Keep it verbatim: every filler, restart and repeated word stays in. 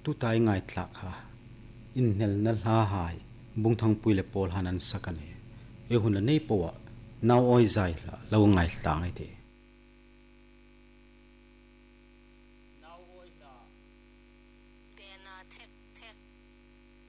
tu tai ngai tlak ha in hel nal ha hai bung thang puile pol hanan sakane e hun nei powa naw oi zai la lo ngai tlang ai te naw oi la te na thek